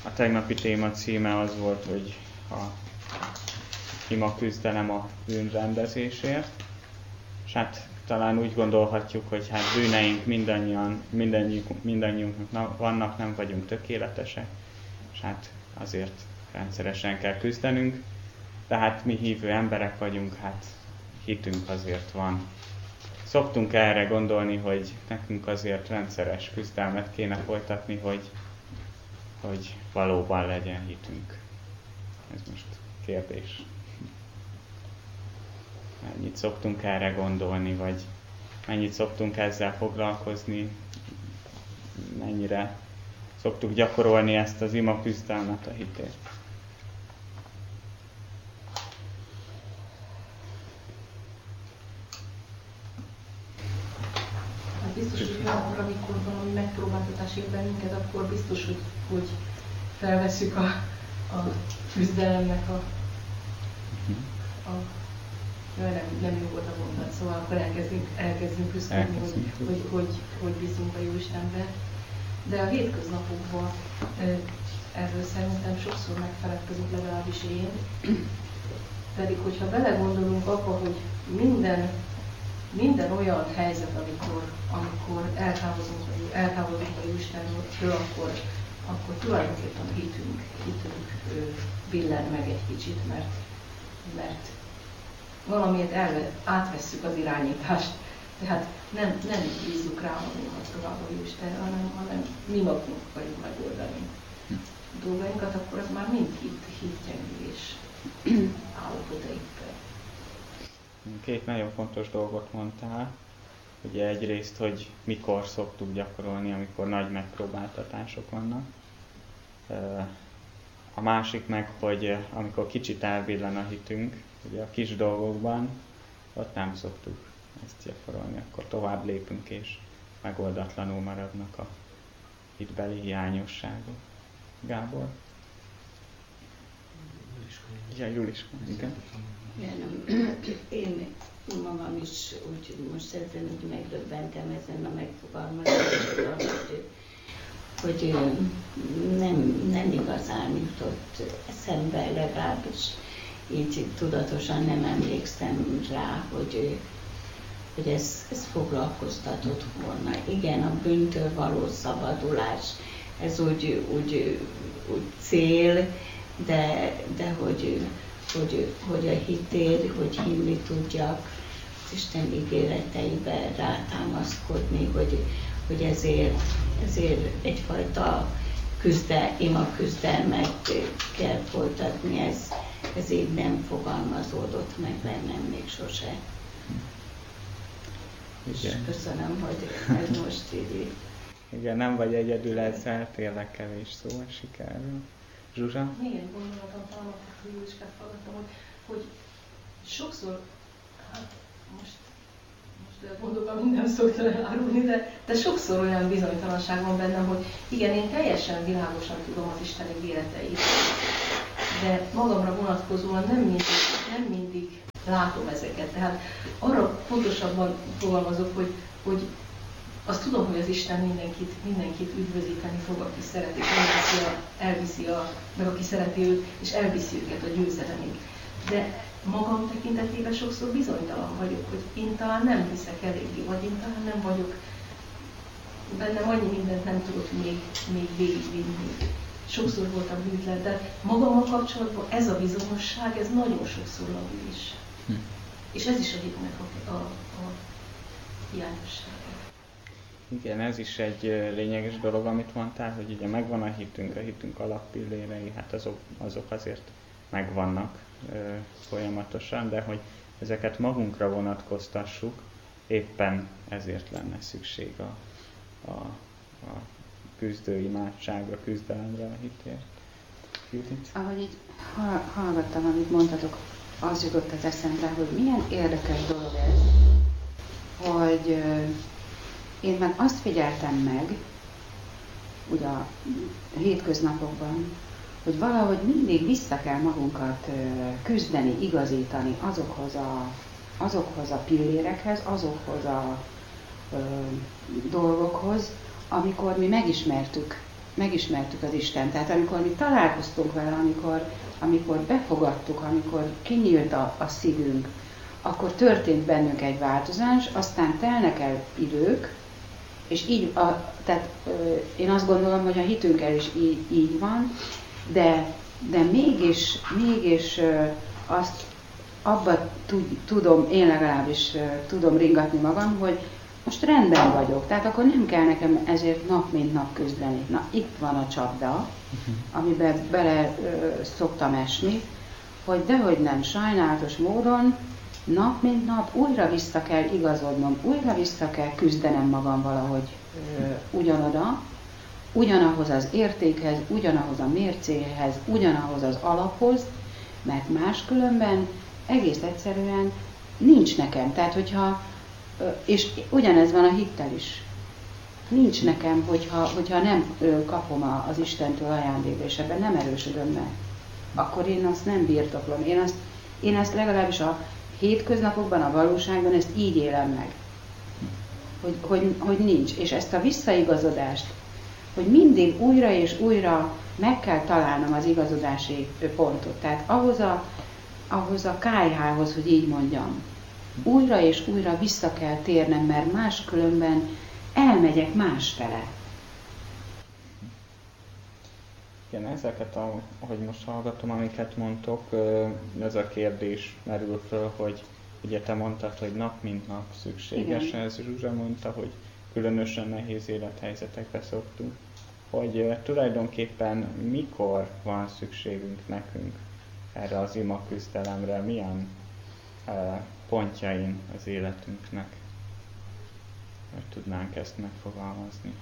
A tegnapi téma címe az volt, hogy a ima küzdelem a bűnrendezésért. És hát talán úgy gondolhatjuk, hogy hát bűneink mindannyiunknak vannak, nem vagyunk tökéletesek, és hát azért rendszeresen kell küzdenünk, de hát mi hívő emberek vagyunk, hát hitünk azért van. Szoktunk erre gondolni, hogy nekünk azért rendszeres küzdelmet kéne folytatni, hogy valóban legyen hitünk. Ez most kérdés. Mennyit szoktunk erre gondolni, vagy mennyit szoktunk ezzel foglalkozni, mennyire szoktuk gyakorolni ezt az ima küzdelmet a hitért. Biztos, hogy olyankor, amikor valami megpróbáltatás ér bennünket, akkor biztos, hogy felveszük a küzdelemnek nem jó volt a mondat, szóval akkor elkezdünk küzdeni, hogy bízunk a Jóistenbe. De a hétköznapokban erről szerintem sokszor megfeledkezünk, legalábbis én. Pedig, hogyha belegondolunk abba, hogy minden olyan helyzet, amikor eltávolodunk a Jóistenről, akkor tulajdonképpen a hitünk billen meg egy kicsit, mert valamiért átvesszük az irányítást. Tehát nem bízzuk rá magunkat tovább a Jóistenre, hanem mi magunk akarjuk megoldani a dolgainkat, akkor az már mind hitgyengülés állapota éppen. Két nagyon fontos dolgot mondtál. Ugye egyrészt, hogy mikor szoktuk gyakorolni, amikor nagy megpróbáltatások vannak. A másik meg, hogy amikor kicsit elbillen a hitünk, ugye a kis dolgokban, ott nem szoktuk ezt gyakorolni, akkor tovább lépünk és megoldatlanul maradnak a hitbeli hiányosságok. Gábor? Juliska, igen. Én magam is úgy most ezen úgy megdöbbentem ezen a megfogalmazáson, hogy nem igazán jutott eszembe, legalábbis így tudatosan nem emlékszem rá, hogy ez foglalkoztatott volna. Igen, a bűntől való szabadulás, ez úgy cél, de hogy a hitér, hogy hinni tudjak Isten ígéreteibe rátámaszkodni, hogy ezért egyfajta ima küzdelmet kell folytatni, ez így nem fogalmazódott meg bennem még sose. Igen. Köszönöm, hogy ez most így. Igen, nem vagy egyedül ezzel, tényleg kevés szó esik erről. Zsuzsa? Még egy gondolatom talán, hogy Juliskát hallgattam, hogy sokszor, hát most mondok, amit nem szoktam elárulni, de sokszor olyan bizonytalanság van bennem, hogy igen, én teljesen világosan tudom az Isten ígéreteit, de magamra vonatkozóan nem mindig látom ezeket. Tehát arra pontosabban fogalmazok, hogy azt tudom, hogy az Isten mindenkit üdvözíteni fog, aki szereti, meg aki szereti őt, és elviszi őket a győzelemig. De magam tekintetében sokszor bizonytalan vagyok, hogy én talán nem hiszek eléggé, vagy én talán nem vagyok, bennem annyi mindent nem tudok még végigvinni. Sokszor voltam bűtlen, de magammal kapcsolatban ez a bizonyosság, ez nagyon sokszor labilis. És ez is a hitnek a hiányossága. Igen, ez is egy lényeges dolog, amit mondtál, hogy ugye megvan a hitünk alappillérei, hát azok azért megvannak folyamatosan, de hogy ezeket magunkra vonatkoztassuk, éppen ezért lenne szükség a küzdő imádságra, küzdelemre a hitért. Judit? Ahogy így hallgattam, amit mondtatok, az jutott az eszembe, hogy milyen érdekes dolog ez, hogy én meg azt figyeltem meg, ugye a hétköznapokban, hogy valahogy mindig vissza kell magunkat küzdeni, igazítani azokhoz a pillérekhez, azokhoz a dolgokhoz, amikor mi megismertük megismertük az Istent. Tehát amikor mi találkoztunk vele, amikor befogadtuk, amikor kinyílt a szívünk, akkor történt bennünk egy változás, aztán telnek el idők, és így, tehát én azt gondolom, hogy a hitünkkel is így van, de mégis azt abba tudom, én legalábbis tudom ringatni magam, hogy most rendben vagyok, tehát akkor nem kell nekem ezért nap mint nap küzdeni. Na, itt van a csapda, amiben bele szoktam esni, hogy dehogy nem, sajnálatos módon nap mint nap újra vissza kell igazodnom, újra vissza kell küzdenem magam valahogy ugyanoda, ugyanahoz az értékhez, ugyanahoz a mércéhez, ugyanahoz az alaphoz, mert máskülönben egész egyszerűen nincs nekem. Tehát, és ugyanez van a hittel is. Nincs nekem, hogyha nem kapom az Istentől ajándékba, és ebben nem erősödöm meg, akkor én azt nem birtoklom. Én ezt legalábbis a hétköznapokban, a valóságban ezt így élem meg. Hogy nincs. És ezt a visszaigazodást, hogy mindig újra és újra meg kell találnom az igazodási pontot. Tehát ahhoz a kályhához, hogy így mondjam, újra és újra vissza kell térnem, mert máskülönben elmegyek másfele. Igen, ezeket, ahogy most hallgatom, amiket mondtok, ez a kérdés merül föl, hogy ugye te mondtad, hogy nap mint nap szükséges, igen. ez Zsuzsa mondta, hogy különösen nehéz élethelyzetekbe szoktunk, hogy tulajdonképpen mikor van szükségünk nekünk erre az ima küzdelemre, milyen pontjain az életünknek, hogy tudnánk ezt megfogalmazni.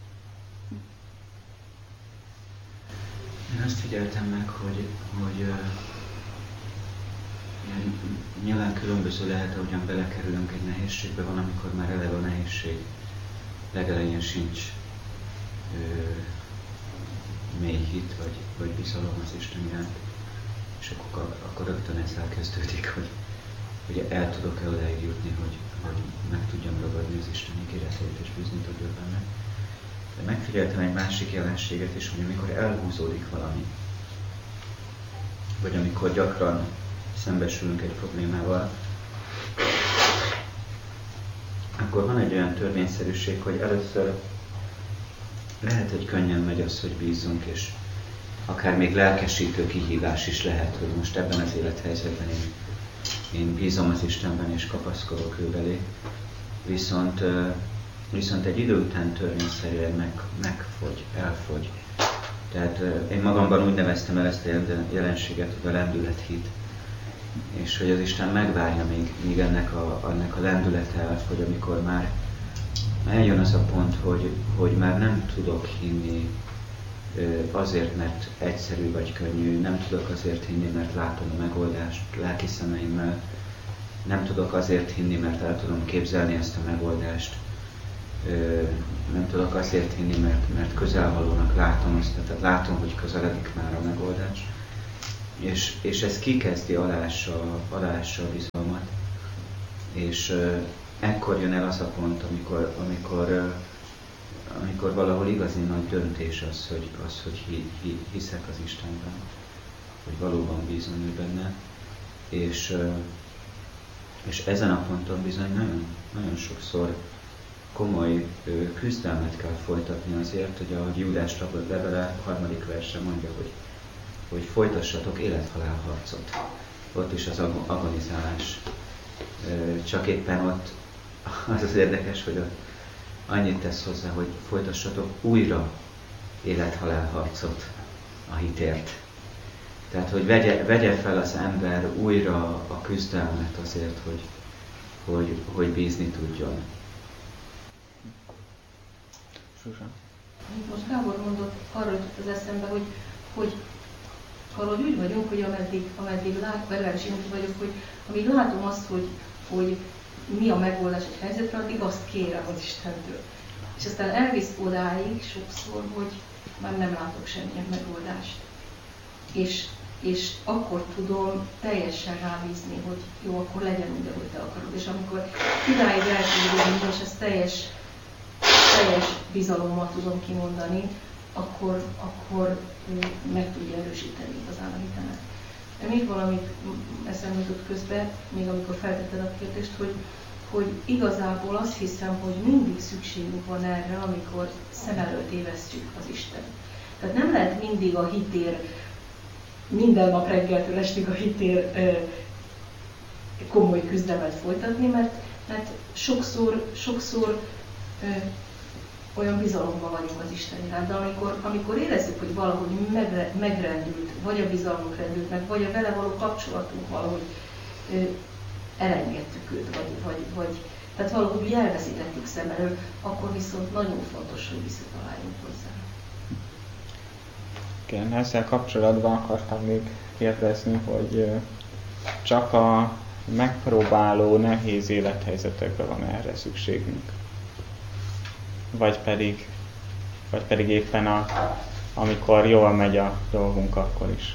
Én azt figyeltem meg, hogy nyilván különböző lehet, ahogyan belekerülünk egy nehézségbe, van, amikor már eleve a nehézség legelején sincs mély hit, vagy bizalom az Isten iránt, és akkor rögtön ezzel kezdődik, hogy el tudok-e odáig jutni, hogy meg tudjam ragadni az Isten ígéreteit és bízni tudjak benne. De megfigyeltem egy másik jelenséget is, hogy amikor elhúzódik valami, vagy amikor gyakran szembesülünk egy problémával, akkor van egy olyan törvényszerűség, hogy először lehet, hogy könnyen megy az, hogy bízzunk, és akár még lelkesítő kihívás is lehet, hogy most ebben az élethelyzetben én bízom az Istenben és kapaszkodok ő belé, viszont egy idő után törvényszerűen elfogy. Tehát én magamban úgy neveztem el ezt a jelenséget, hogy a lendülethit, és hogy az Isten megvárja, míg ennek a lendülete elfogy, amikor már eljön az a pont, hogy már nem tudok hinni azért, mert egyszerű vagy könnyű, nem tudok azért hinni, mert látom a megoldást lelki szemeimmel, nem tudok azért hinni, mert el tudom képzelni ezt a megoldást, nem tudok azért hinni, mert közelvalónak látom azt, tehát látom, hogy közeledik már a megoldás. És ez kikezdi alássa a bizalmat, és ekkor jön el az a pont, amikor valahol igazi nagy döntés az, hogy hiszek az Istenben, hogy valóban bízom ő benne, és ezen a ponton bizony nagyon, nagyon sokszor komoly küzdelmet kell folytatni azért, hogy ahogy Júdás levele 3. verse mondja, hogy folytassatok élethalál harcot. Ott is az agonizálás. Csak éppen ott az érdekes, hogy ott annyit tesz hozzá, hogy folytassatok újra élethalál harcot a hitért. Tehát, hogy vegye fel az ember újra a küzdelmet azért, hogy bízni tudjon. Zsuzsa. Most Gábor mondott, arról jutott az eszembe, hogy valahogy úgy vagyunk, hogy ameddig legalábbis én úgy vagyok, hogy amíg látom azt, hogy mi a megoldás egy helyzetre, addig azt kérem az Istentől. És aztán elvisz odáig sokszor, hogy már nem látok semmilyen megoldást. És akkor tudom teljesen rábízni, hogy jó, akkor legyen úgy, ahogy te akarod. És amikor idáig el tudom, és ezt teljes bizalommal tudom kimondani, akkor meg tudja erősíteni igazán a hitemet. De még valamit eszembe jutott közben, még amikor feltetted a kérdést, hogy igazából azt hiszem, hogy mindig szükségünk van erre, amikor szem előtt évesztjük az Isten. Tehát nem lehet mindig a hitér, minden nap reggeltől estig a hitér komoly küzdelmet folytatni, mert sokszor olyan bizalomban vagyunk az Isten iránt, de amikor érezzük, hogy valahogy megrendült, vagy a bizalmunk rendült meg, vagy a vele való kapcsolatunk valahogy elengedtük őt, tehát valahogy elveszítettük szem elől, akkor viszont nagyon fontos, hogy visszataláljunk hozzá. Igen, ezzel kapcsolatban akartam még kérdezni, hogy csak a megpróbáló nehéz élethelyzetekben van erre szükségünk. Vagy pedig éppen amikor jól megy a dolgunk, akkor is.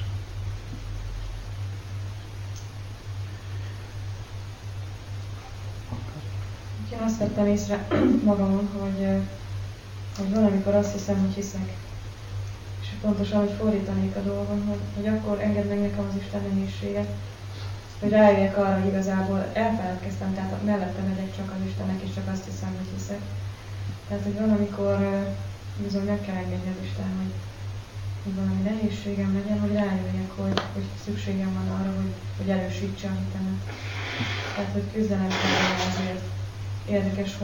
Én azt vettem észre magamon, hogy valamikor azt hiszem, hogy hiszek. És pontosan, hogy fordítanék a dolgon, hogy akkor engedd meg nekem az Isten nehézséget, hogy rájöjjek arra, hogy igazából elfeledkeztem, tehát mellette megyek csak az Istennek, és csak azt hiszem, hogy hiszek. Tehát, hogy valamikor bizony meg kell engedni az Isten, hogy valami nehézségem legyen, hogy rájöjjek, hogy szükségem van arra, hogy erősítse a hitemet. Tehát, hogy küzdenem kell azért. Érdekes,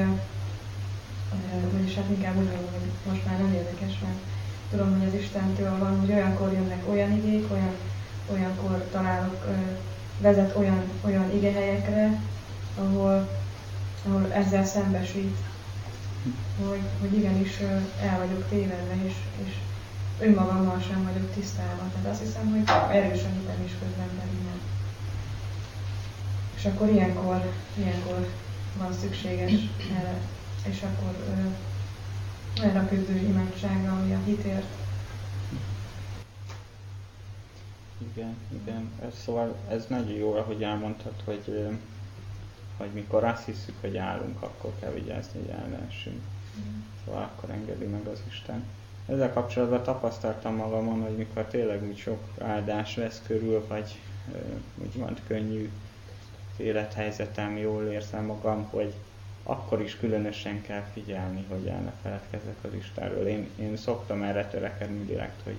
vagyis hát inkább úgy mondom, hogy most már nem érdekes, mert tudom, hogy az Istentől van, hogy olyankor jönnek olyan igék, olyankor találok, vezet olyan igehelyekre, ahol ezzel szembesít, hogy igenis el vagyok tévedve, és önmagammal sem vagyok tisztában. Tehát azt hiszem, hogy erős a hitem is közben pedig nem. És akkor ilyenkor van szükséges erre, és akkor erre a küzdő imádságra, ami a hitért. Igen. Szóval ez nagyon jó, ahogy elmondtad, hogy mikor azt hiszük, hogy állunk, akkor kell vigyázni, hogy el ne essünk. Szóval akkor engedi meg az Isten. Ezzel kapcsolatban tapasztaltam magamon, hogy mikor tényleg úgy sok áldás lesz körül, vagy úgymond könnyű élethelyzetem, jól érzem magam, hogy akkor is különösen kell figyelni, hogy el ne feledkezzek az Istenről. Én szoktam erre törekedni direkt, hogy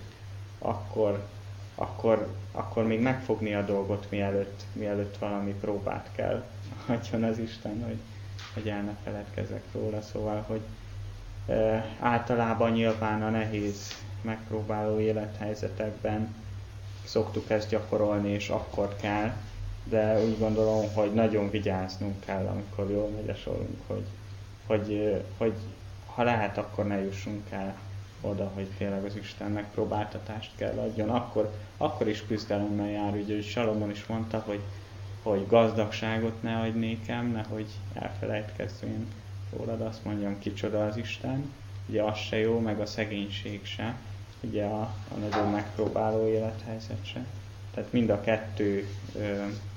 akkor még megfogni a dolgot, mielőtt valami próbát kell adjon az Isten, hogy el ne feledkezzek róla. Szóval, hogy általában nyilván a nehéz megpróbáló élethelyzetekben szoktuk ezt gyakorolni, és akkor kell, de úgy gondolom, hogy nagyon vigyáznunk kell, amikor jól megy a sorunk, hogy ha lehet, akkor ne jussunk el oda, hogy tényleg az Isten megpróbáltatást kell adjon. Akkor is küzdelemmel jár, ugye, hogy Salomon is mondta, hogy gazdagságot ne adj nékem, nehogy elfelejtkezzünk rólad, azt mondjam, kicsoda az Isten. Ugye az se jó, meg a szegénység se, ugye a nagyon megpróbáló élethelyzet se. Tehát mind a kettő